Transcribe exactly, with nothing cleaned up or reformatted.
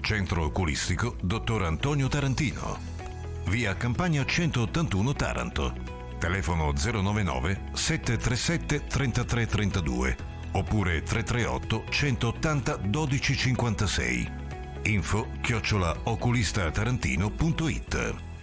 Centro Oculistico dottor Antonio Tarantino. Via Campagna centottantuno Taranto. Telefono zero novantanove sette tre sette tre tre tre due oppure tre tre otto centottanta dodici cinquantasei. Info chiocciola oculistatarantino punto it.